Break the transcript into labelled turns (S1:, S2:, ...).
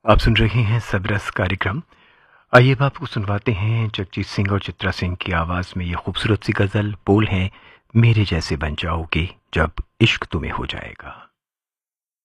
S1: आप सुन रहे हैं सबरस कार्यक्रम। आइए अब आपको सुनवाते हैं जगजीत सिंह और चित्रा सिंह की आवाज़ में ये खूबसूरत सी गज़ल। बोल हैं मेरे जैसे बन जाओगे जब इश्क तुम्हें हो जाएगा।